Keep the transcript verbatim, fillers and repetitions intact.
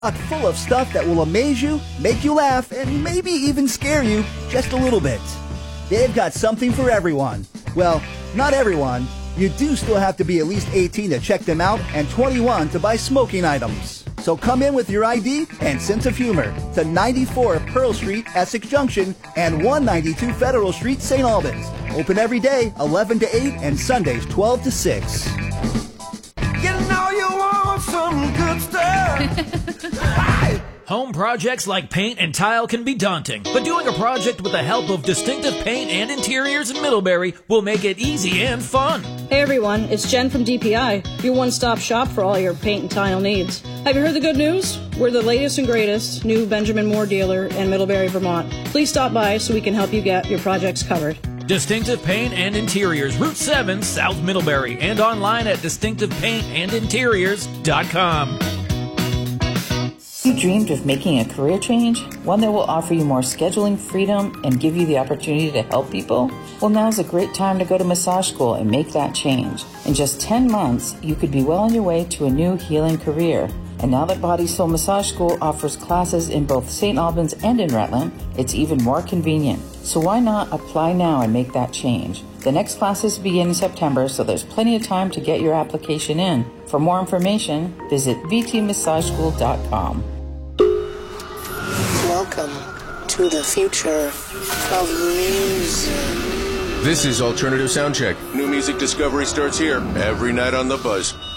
Full of stuff that will amaze you, make you laugh, and maybe even scare you just a little bit. They've got something for everyone. Well, not everyone. You do still have to be at least eighteen to check them out and twenty-one to buy smoking items. So come in with your I D and sense of humor to ninety-four Pearl Street, Essex Junction, and one ninety-two Federal Street, Saint Albans. Open every day, eleven to eight, and Sundays, twelve to six. You know you want some good stuff. Home projects like paint and tile can be daunting, but doing a project with the help of Distinctive Paint and Interiors in Middlebury will make it easy and fun. Hey everyone, it's Jen from D P I, your one-stop shop for all your paint and tile needs. Have you heard the good news? We're the latest and greatest new Benjamin Moore dealer in Middlebury, Vermont. Please stop by so we can help you get your projects covered. Distinctive Paint and Interiors, Route seven, South Middlebury, and online at distinctive paint and interiors dot com. You dreamed of making a career change? One that will offer you more scheduling freedom and give you the opportunity to help people? Well, now's a great time to go to massage school and make that change. In just ten months, you could be well on your way to a new healing career. And now that Body Soul Massage School offers classes in both Saint Albans and in Rutland, it's even more convenient. So why not apply now and make that change? The next classes begin in September, so there's plenty of time to get your application in. For more information, visit v t massage school dot com. Welcome to the future of music. This is Alternative Soundcheck. New music discovery starts here every night on The Buzz.